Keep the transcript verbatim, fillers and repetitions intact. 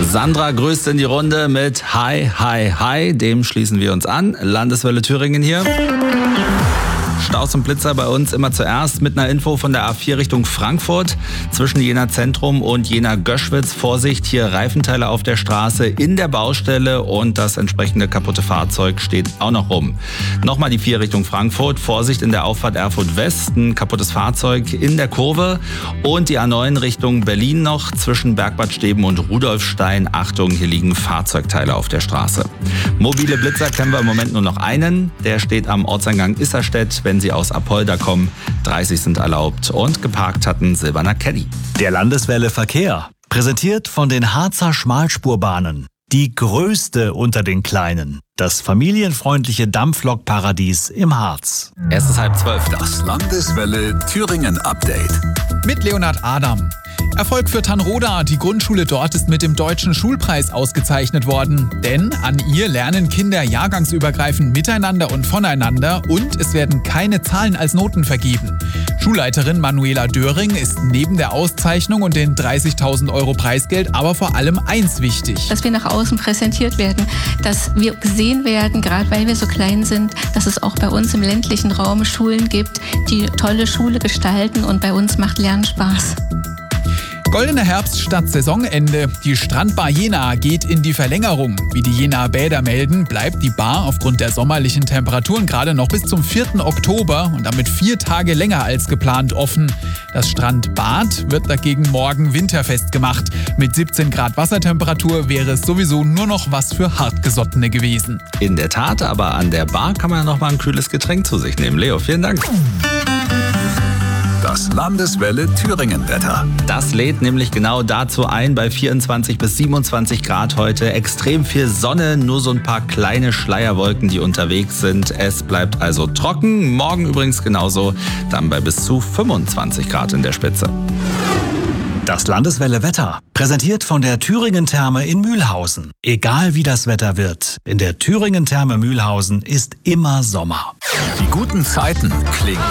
Sandra grüßt in die Runde mit Hi, Hi, Hi. Dem schließen wir uns an. Landeswelle Thüringen hier. Staus und Blitzer bei uns immer zuerst mit einer Info von der A vier Richtung Frankfurt. Zwischen Jena Zentrum und Jena Göschwitz. Vorsicht, hier Reifenteile auf der Straße in der Baustelle und das entsprechende kaputte Fahrzeug steht auch noch rum. Nochmal die vier Richtung Frankfurt. Vorsicht in der Auffahrt Erfurt West, ein kaputtes Fahrzeug in der Kurve. Und die A neun Richtung Berlin noch zwischen Bergbad Steben und Rudolfstein. Achtung, hier liegen Fahrzeugteile auf der Straße. Mobile Blitzer kennen wir im Moment nur noch einen. Der steht am Ortseingang Isserstedt. Wenn Sie aus Apolda kommen, dreißig sind erlaubt und geparkt hatten silberner Caddy. Der Landeswelle Verkehr, präsentiert von den Harzer Schmalspurbahnen. Die größte unter den kleinen. Das familienfreundliche Dampflokparadies im Harz. Es ist halb zwölf. Das Landeswelle Thüringen Update. Mit Leonhard Adam. Erfolg für Tanroda. Die Grundschule dort ist mit dem Deutschen Schulpreis ausgezeichnet worden. Denn an ihr lernen Kinder jahrgangsübergreifend miteinander und voneinander und es werden keine Zahlen als Noten vergeben. Schulleiterin Manuela Döring ist neben der Auszeichnung und den dreißigtausend Euro Preisgeld aber vor allem eins wichtig. Dass wir nach außen präsentiert werden, dass wir gesehen werden, gerade weil wir so klein sind, dass es auch bei uns im ländlichen Raum Schulen gibt, die tolle Schule gestalten und bei uns macht Lernen Spaß. Goldener Herbst statt Saisonende. Die Strandbar Jena geht in die Verlängerung. Wie die Jenaer Bäder melden, bleibt die Bar aufgrund der sommerlichen Temperaturen gerade noch bis zum vierten Oktober und damit vier Tage länger als geplant offen. Das Strandbad wird dagegen morgen winterfest gemacht. Mit siebzehn Grad Wassertemperatur wäre es sowieso nur noch was für Hartgesottene gewesen. In der Tat, aber an der Bar kann man ja noch mal ein kühles Getränk zu sich nehmen. Leo, vielen Dank. Das Landeswelle Thüringen Wetter. Das lädt nämlich genau dazu ein, bei vierundzwanzig bis siebenundzwanzig Grad heute. Extrem viel Sonne, nur so ein paar kleine Schleierwolken, die unterwegs sind. Es bleibt also trocken. Morgen übrigens genauso, dann bei bis zu fünfundzwanzig Grad in der Spitze. Das Landeswelle Wetter, präsentiert von der Thüringen Therme in Mühlhausen. Egal wie das Wetter wird, in der Thüringen Therme Mühlhausen ist immer Sommer. Die guten Zeiten klingen